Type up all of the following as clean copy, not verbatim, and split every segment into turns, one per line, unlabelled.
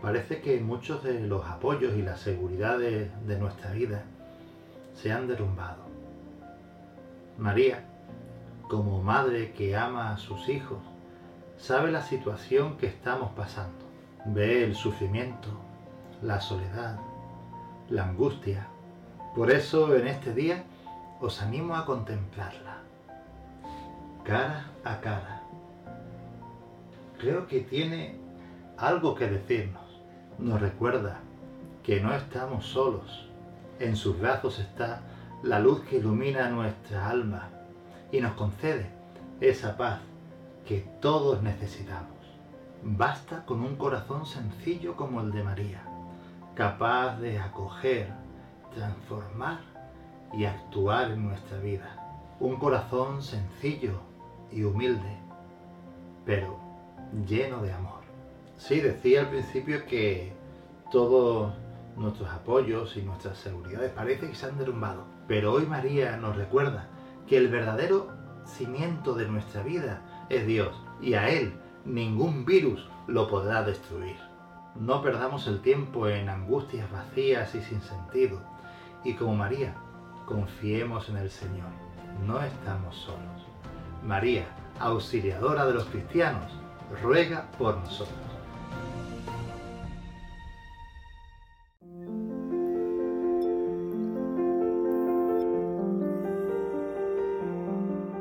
Parece que muchos de los apoyos y las seguridades de nuestra vida se han derrumbado. María, como madre que ama a sus hijos, sabe la situación que estamos pasando. Ve el sufrimiento, la soledad, la angustia. Por eso en este día os animo a contemplarla, cara a cara. Creo que tiene algo que decirnos. Nos recuerda que no estamos solos. En sus brazos está la luz que ilumina nuestra alma y nos concede esa paz que todos necesitamos. Basta con un corazón sencillo como el de María, capaz de acoger, transformar y actuar en nuestra vida. Un corazón sencillo y humilde, pero lleno de amor. Sí, decía al principio que todos nuestros apoyos y nuestras seguridades parece que se han derrumbado, pero hoy María nos recuerda que el verdadero cimiento de nuestra vida es Dios, y a Él ningún virus lo podrá destruir. No perdamos el tiempo en angustias vacías y sin sentido, y como María, confiemos en el Señor. No estamos solos. María, auxiliadora de los cristianos, ruega por nosotros.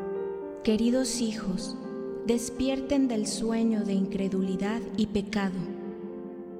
Queridos hijos, despierten del sueño de incredulidad y pecado